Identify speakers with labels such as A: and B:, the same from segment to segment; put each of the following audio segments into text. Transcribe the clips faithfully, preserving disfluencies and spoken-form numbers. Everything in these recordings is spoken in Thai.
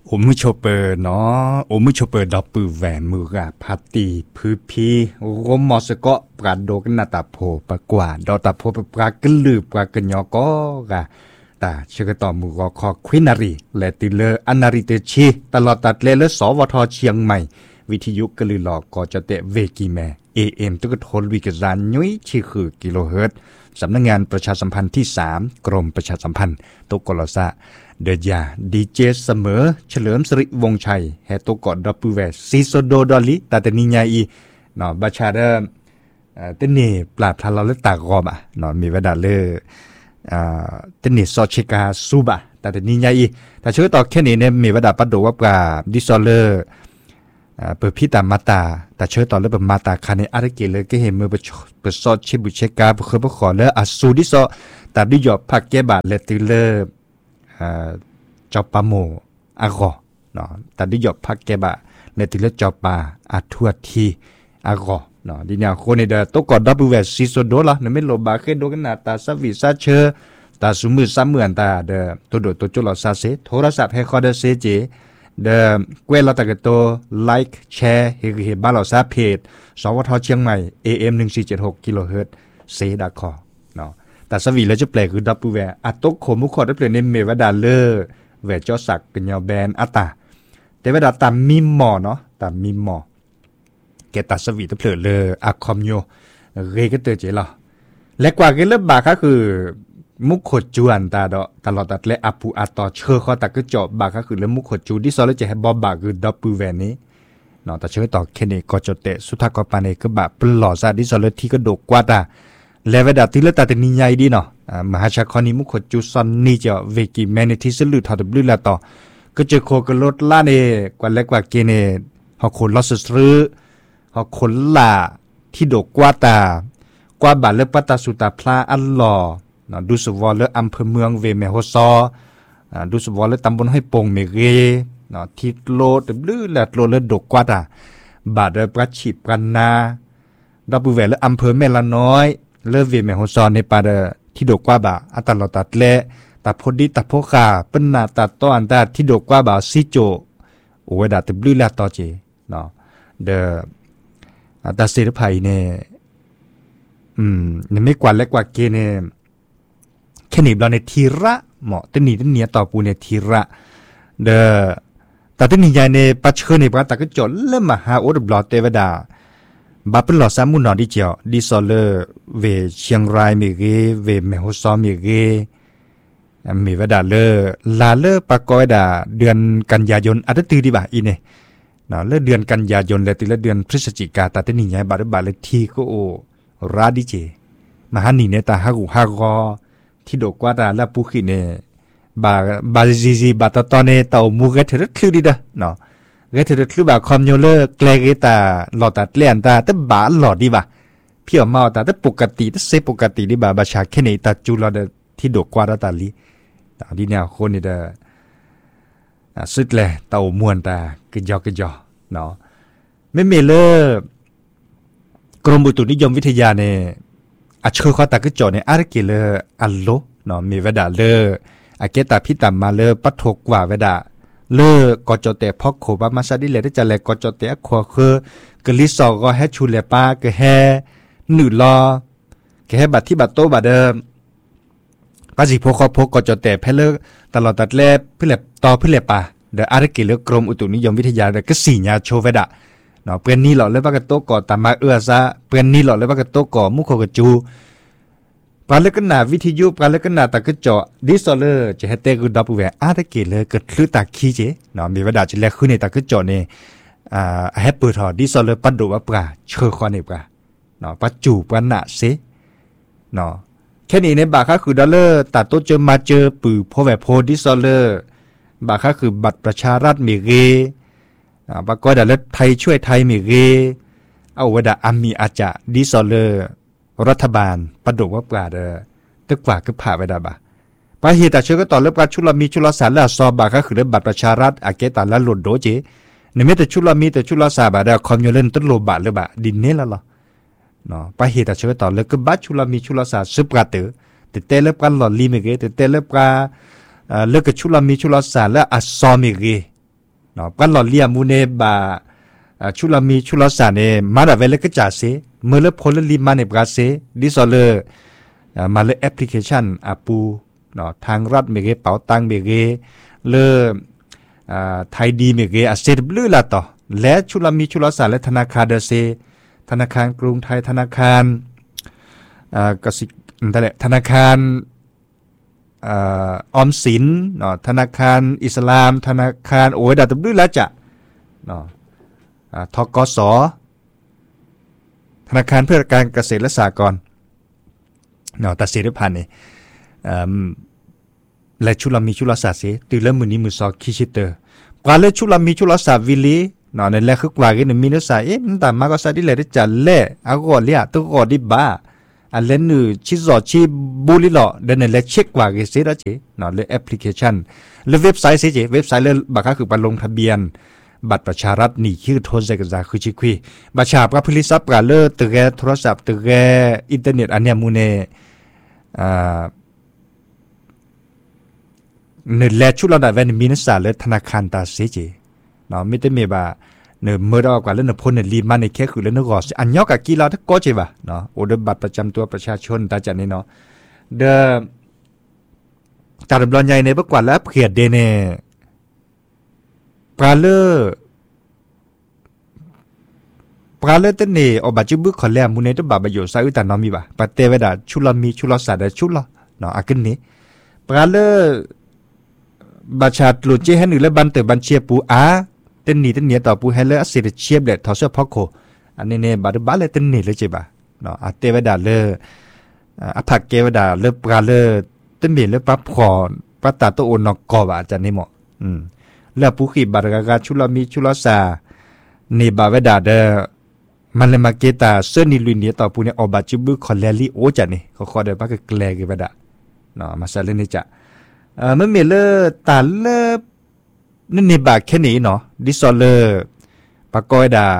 A: โอมือโชเปอร์เนาะโอมือโชเปอร์ดอกปือแหวนมือกะพัตตีพื้นพีรมมอสกะปราดโดกันนาตาโพปะกว่าดอตาโพปะปรากลือปรากญอกอกะตาเชื่อต่อมือก็คอควินารีและติเลออนาริเตชีตลอดตัดเลเลสวทเชียงใหม่วิทยุกลือหลอกก็จะเตะเวกีแม เอ เอ็ม ตุกทนวิกซานยุ้ยชื่อคือกิโลเฮิรตซ์สำนักงานประชาสัมพันธ์ที่สามกรมประชาสัมพันธ์ตุกลซะเดียยาดีเจเสมอเฉลิมสิริวงชัยแฮตุกอดปูเวซิโซโดดอลิตาเตนิญาอีเนาะบาชาเดเตนี่ปราบพลาเลตากอบอ่ะเนาะมีเวดาเลอ่าเตนี่ซอชิกาซูบะตาเตนิญาอีแต่ชื่อต่อแค่นี้เนี่ยมีเวดาปัดดูว่าปราบดิซอเลอร์อ่าเปิดพิตามาตาแต่ชื่อต่อเลยเป็นมาตาคาเนอาร์เกเลก็เห็นมือเปิดซอชิบุเชกาบุเคบขอเลออาซูดิซอตาดิยอพักเกบาเลติเลอจอปาโมอากอเนาะแต่ดิยอบพักแกบะในติเลจอปาอาทัวทีอากอเนาะดิเนี่ยคนในเดตกอดับเวสซิโซโดละในเมโลบาเคโดกันนาตาซาวิซาเชตาสุมือซ้ำเหมือนตาเดตัวโดตัวจุลซาเซโทรศัพท์ให้คอเดเซเจเดเกวลตะกะโตไลค์แชร์เฮเฮบ้านเราซาเพจสวทเชียงใหม่ เอ เอ็ม หนึ่งสี่เจ็ดหกกิโลเฮิรตซ์เซดาคอเนาะแต่สวีแล้วจะแปลคือดับเวอัตโตโคมุขอได้เปลี่ยนในเมวดาเลอร์เวจอสักเป็นยาวแบนอัตตาแต่เวลาตามมิมมอเนาะตามมิมมอแกตัดสวีตเปลือเลออะคอมโยเรก็เตอเจลอและกว่าเกเลบาก็คือมุขจวนตาดอตลอดตัดและอปูอัตตอเชอข้อตักก็จบบาก็คือเลมุขจูที่ซอลจะให้บอบบาคือดับเวนี้เนาะแต่เชื่อต่อแค่นี้ก็จะเตะสุดท้ายก็ปานเอก็บาปลอซาที่ซอลที่ก็โดกกว่าตาเลเวดาติเลตาเตนิญาดีเนาะมหาชาคอนิมุขจูซอนนี่จะเวกิแมนิทิสลุทอดบลือละต่อก็เจอโคกรถล่าเนกว่าเล็กกว่าเกเนฮอคนลอสซื้อฮอคนล่าที่ดกกว่าตากว่าบาเลปัตตาสุตาพลาอัลลอเนาะดูสวอลเลอำเภอเมืองเวเมโฮซอดูสวอลเลตำบลให้ปงเมเกเนาะทิโลตบลือละโลเลดกกว่าตาบาดปราชิปกันนาดับเวลอำเภอแม่ละน้อยเลิฟเวเมโฮซอนในปาเดที่ดกกว่าบาอัตลอตัดเละตาพดิตาโพคาเป็นนาตาต้ออันตาที่ดกกว่าบาซิโจโอเวดาตบลือละต่อเจเนาะเดอตาเสรภัยเนี่ยอืมเนี่ยไม่กว่าเล็กกว่าเกเนี่ยแค่นี้เราในทีระเหมาะตนีตเนียต่อปูในทีระเดอแต่ตนีใหญ่ในปัจเจกในปาตาก็จดเริ่มมาหาโอดบลอเตวดาบาเป็นหลอดสามมุนนอดิเจียวดิซอเลอร์เวเชียงรายมีเกเวเมโฮซอมีเกมีเวดาเลอร์ลาเลอร์ปากอยดาเดือนกันยายนอัตตือดีบ่าอีเน่เนาะเลอเดือนกันยายนและติละเดือนพฤศจิกาตาเตนี่ใหญ่บาดบาเลทีก็โอราดิเจมหานีเนตาฮากูฮากอที่ดกกว่าตาละปุขิเนบาบาซิซิบาตตอเนตามูเกเทรคลือดีดะเนาะเกเทรคลือบาคอมโยเลอร์แกลเกตาหลอดตัดเลียนตาแต่บาหลอดดีบ่าเพียวเมาตาแต่ปกติแต่เซปกติดีบ่าบาชาแค่ไหนตาจูลอดที่ดกกว่าตาลีตาดีแนวคนนี่เด้อสุดเลยเต่ามวนตากึยอกึยอเนาะไม่เมเลกรมอุตุนิยมวิทยาเนี่ยอาเชื่อข้อตากึจอเนี่ยอาร์เกเลอัลโลเนาะมีเวดาเลอาเกตาพิตามาเลปัทกว่าเวดาเลกอจเตพอกโคบามาซาดิเลได้จะแลกอจเตขวคือกลิซอก็ให้ชูเลปากแฮหนึ่งรอกแฮบัดที่บัดโตบัดเดิมปาจิพกพกกอจเตเพเลตลอดตัดแลเพื่อต่อเพื่อปาเดออาร์เกเลกรมอุตุนิยมวิทยาเดก็สี่ญาโชเวดาเนาะเปื้อนนี่หล่อเลยว่ากระโตก่อตามาเอื้อซะเปื้อนนี่หล่อเลยว่ากระโตก่อมุขกจูปาเลกันนาวิทยุปาเลกันนาตะกะจอดิซอเลอร์จะให้เตกุดับเวอาตะเกเลเกิดคลื่นตาขี้เจเนาะมีเวลาจะแลขึ้นในตะกะจอเนี่ยอ่าให้เปิดถอดดิซอเลอร์ปัดดูว่าปลาเชื่อคอเนี่ยปลาเนาะปัจจุบันน่ะเซเนาะแค่นี้ในบาค่าคือดอลเลอร์ตัดโตเจอมาเจอปือพอแบบโพดิซอเลอร์บาค่าคือบัตรประชารัฐมีเกอ่าบากอดาเลไทยช่วยไทยมีเกเอาเวดาอามีอาจจะดิซอเลอร์รัฐบาลประดุว่าปลาเด้อตึกกว่าก็ผ่าไปได้บ่าปาเหตุเชื่อก็ต่อเรื่องการชุลมีชุลสารและซอบาก็คือเรื่องบัตรประชารัฐอาเกตาและหลุดโดเจในเมื่อแต่ชุลมีแต่ชุลสาบาเด้อคอมยูเลนต้นโลบาหรือบ่าดินเนละล่ะเนาะปาเหตุเชื่อก็ต่อเรื่องก็บัตรชุลมีชุลสารซึบกาเตอแต่เตเล็บกันหลอดลีมิเกแต่เตเล็บกาเอ่อเรื่องก็ชุลมีชุลสารและอัศซอมิเกเนาะกันหล่อเลียมูเนบาชุลามีชุลสาเนมาดาเวลก็จ่าเสเมื่อเลิกพลลีมาในบราเซดิซอเลมาเลยแอปพลิเคชันอาปูเนาะทางรัฐเมเกเป๋าตังเมเกเลไทยดีเมเกอาเซบลือละต่อและชุลามีชุลสาและธนาคารเดเซธนาคารกรุงไทยธนาคารกสินั่นแหละธนาคารออมสินเนาะธนาคารอิสลามธนาคารโอ้ยดาตบลือละจะเนาะทกส.ธนาคารเพื่อการเกษตรและสหกรณ์เนาะตัดสินพันธ์นี่และชุลามีชุลศาสตร์เสตื่นแล้วมือนี้มือสองคิชิเตอร์กว่าเลยชุลามีชุลศาสตร์วิลีเนาะในแรกคือกว่ากันมีเนื้อสายเอ๊ะมันแต่มาก็สาดิเลยได้จัดเล่เอาก่อนเลยอะตัวก่อนดิบ้าอันเล่นหนึ่งชิซอชิบูลิหล่อเดินในแรกเช็คกว่ากันเสียแล้วเจเนาะเลยแอปพลิเคชันเลยเว็บไซต์เสียเจเว็บไซต์เลยบักก็คือไปลงทะเบียนบัตรประชารัฐนี่คือโทรศัพท์กระจายคือชิคุยบัตรชาบกับพลิซับกับเลิศตึกแกโทรศัพท์ตึกแกอินเทอร์เน็ตอันเนี้ยมูเน่อ่าเนื้อแร่ชุดเราได้เว้นมีนักศึกษาเลยธนาคารตาเสียเจเนาะไม่ได้มีบ่าเนื้อเมื่อเรากว่าเรื่องเนื้อพ้นเนื้อรีมันในแค่คือเรื่องเนื้อก่ออันยอกกับกีฬาทั้งก็เจ็บบ่ะเนาะโอเดบัตรประจำตัวประชาชนตาจันนี่เนาะเดอจากดำเนินใหญ่ในเมื่อกว่าแล้วเขียดเดเน่ปลาเลอปลาเลอเตเน่อบัจจุบุขอแลมูเนตบาบโยซาอุตานอมีบ่ะปะเตเวดาชุลามีชุลศาสตร์ชุลเนาะอากินนี้ปลาเลอบัชาตลุเจให้หนึ่งและบันเตบันเชียปูอาเตนนี่เตนเนียต่อปูให้เลอสิเชียบเด็ดทอเสื้อพอกโคอันนี้เนี่ยบาดบาเลเตนนี่เลยเจ็บบ่ะเนาะอาเตเวดาเลออาผักเกเวดาเลอปลาเลอเตนเมียเลอปั๊บขอปะตาโตโอนอกกอบ่ะจันนี่หมออืมแล้วผู้ขีบาร์กาชุลามีชุลสาเนบาเวดาเดมันเลยมาเกตาเสื้อนิลุนเนียต่อปูเนี่ยอบัจิบุคอลเลลี่โอจันนี่เขาขอเดปักเกลกเวดาเนาะมาซาเลนี่จะเอ่อมันมีเลตาเลนั่นเนบาแค่นี้เนาะดิซอลเลปากอยดา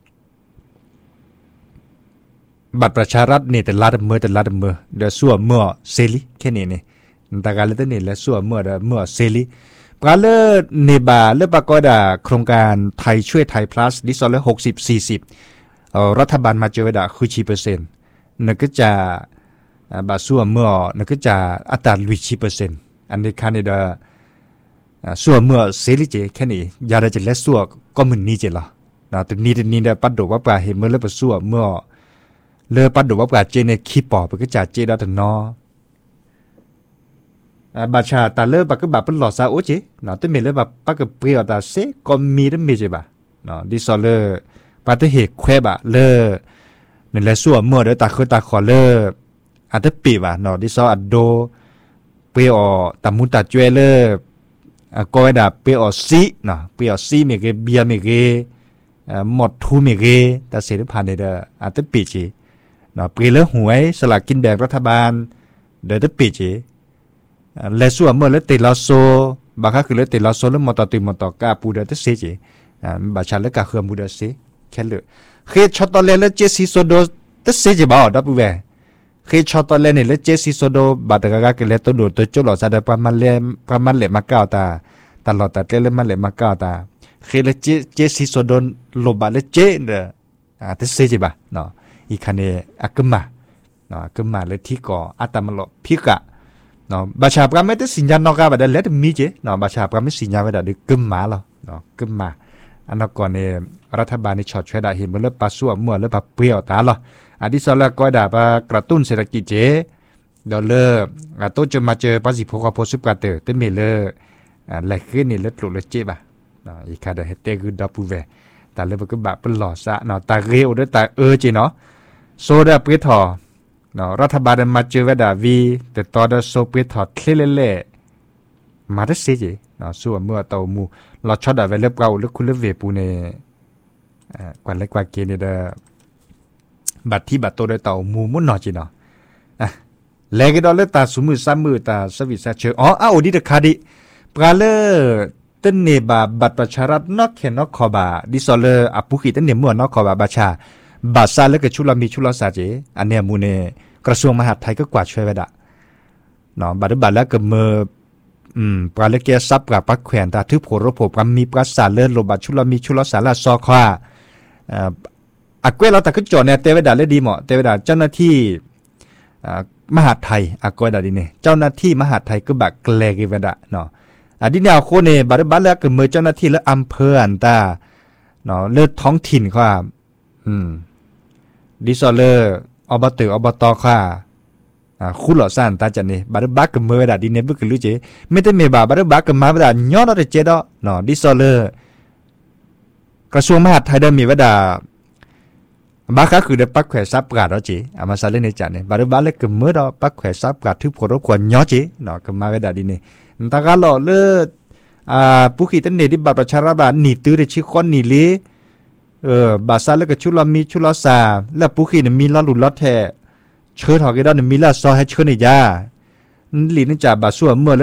A: บัตรประชารัฐนี่แต่ลาดเมื่อแต่ลาดเมื่อเดี๋ยวสั่วเมื่อเซลีแค่นี้นี่แต่การเล่นนี่แล้วสั่วเมื่อเดเมื่อเซลีปลาเลือเนบาเลือปากอดาโครงการไทยช่วยไทย plus ดิซอลเลหกสิบสี่สิบรัฐบาลมาเจอดาคือชีเปอร์เซ็นต์นั่นก็จะบาส่วนเมื่อนั่นก็จะอัตราลุยชีเปอร์เซ็นต์อันนี้คันนี้ดาส่วนเมื่อเซลิเจแค่นี้ยาได้จะเล็กส่วนก็มันนี้เจล่ะนะแต่นี้แต่นี้ได้ปัดดอกว่าปลาเห็นเมื่อเลือปส่วนเมื่อเลือปัดดอกว่าปลาเจในขี้ปอบก็จะเจได้ถึงนอบาชาตาเลบาก็บาเป็นหลอดซาโอเจเนาะแต่เมเลบาปากเปรียวตาเซก็มีได้เมเจบาเนาะดิซอเลปาเตเหแควบะเลนี่แหละสั่วเมื่อเดตาคือตาขอเลอัตปีบะเนาะดิซออัดโดเปรียวตามุตาจวยเลก็ไว้ดาเปรียวซีเนาะเปรียวซีเมเกเบียเมเกหมดทูเมเกตาเสด็จผ่านเดออัตปีจีเนาะเปรียวเลหวยสลากกินแบ่งรัฐบาลเดอตปีจีและส่วนเมื่อเลติลาโซบางครั้งคือเลติลาโซแล้วมอตติมอตกาปูเดตเซจิบาชาเลกาเขือมูเดเซแค่เลยเคชอตเลเลเจซิโซโดตเซจิบ่าวดับเวเคชอตเลเนี่ยเลเจซิโซโดบาตกากาเกเลตโดตัวจุลอซาเดปามันเลปามันเลมาเก้าตาตลอดแต่เลมันเลมาเก้าตาเคเลเจเจซิโซโดโลบาเลเจเดอ่าตเซจิบ่าเนาะอีคันเนอักมาเนาะอักมาเลที่ก่ออัตมโลพิกะเนาะบาชาปราไม่ได้สิญญาณนอกกาบัดเล็ดมีเจเนาะบาชาปราไม่สิญญาณไว้ได้กึมมาแล้วเนาะกึมมาอันนั้นก่อนเนี่ยรัฐบาลนี่ช็อตช่วยได้เห็นมันเริ่มปลาสั่วเมื่อเริ่มปลาเปรี้ยวตาหรออันที่สองแล้วก็ได้ปลากระตุ้นเศรษฐกิจเจเดี๋ยวเลิกอ่ะต้นจะมาเจอภาษีพกพสุกาเตอร์เต็มเลิกอ่ะแหลกขึ้นนี่เลิกปลุกเลิกเจ็บอ่ะเนาะอีกคาเดเฮเตคือดับปูเวแต่เลิกก็แบบเป็นหล่อซะเนาะตาเรียวด้วยตาเออจีเนาะโซดาเปรี้ยวทอเนาะรัฐบาลมาเจอเวดาวีแต่ตอนเดโซเปถอดเคลเล่มาได้สิจีเนาะส่วนเมื่อเตามูเราช็อตได้เวลเก่าหรือคุณเลือกเวปูเนอ่ากว่าเล็กกว่าเกณฑ์เนี่ยเดบัตรที่บัตรโตได้เตามูมุ่นหน่อยจีเนาะอ่ะแล้วก็ดอลเลตาสมือซ้ำมือตาสวิสเชออ๋ออ้าวดีเดคาดิปลาเลต้นเนบาบัตรประชารัฐนอกเขตนอกขอบาดิซอเลอปุกิต้นเนมั่วนอกขอบาบาชาบาซาแล้วก็ชุลามีชุลาซาเจอันเนี้ยมูเนกระทรวงมหาดไทยก็กวาดช่วยไว้ดะเนาะบัตรบัตรแล้วก็เมื่ออืมปลาเลเกซับกับปักแขวนตาทึบโผรโผปรามีปราสาเลิศโลบะชุลมีชุลสาราซอควาอ่าอักเวเราแต่ก็จอเนี่ยเตวดาเลดีเหมาะเตวดาเจ้าหน้าที่อ่ามหาไทยอักเวดาดีเนี่ยเจ้าหน้าที่มหาไทยก็บักเกลกิเวดาเนาะอันนี้แนวโคเนบาร์บัลแล้วก็มือเจ้าหน้าที่และอำเภออันตาเนาะเลือดท้องถิ่นค่ะอืมดิซอเลอร์อบตอบตค่ะอ่าคุหล่อซ่านตาจันนี่บาร์บักก็มือดาดีเนี่ยบึกรู้เจไม่ได้เมบาบาร์บักก็มาบาดย้อนเอาเจดอเนาะดิซอเลอร์กระทรวงมหาดไทยได้มีวดาบาค้าคือเด็กปักแขวซับกาดเราจีอามาซาเลในจันเนี่ยบาร์บักเลยก็มือดอปักแขวซับกาดทึบโผล่ควรย้อนจีเนาะก็มาเวดาดีเนี่ยตากาหล่อเลือดอ่าผู้ขีดตันเนดิบาประชาราบาหนีตื้อในชิคอนนีลีเออบาซาแล้วก็ชุลมีชุลสาแล้วผู้ขีดมีล้อหลุดล้อแท้เชิญหอกกันได้มีล้อซอให้เชิญในยาหลีนจ่าบาสัวเมื่อ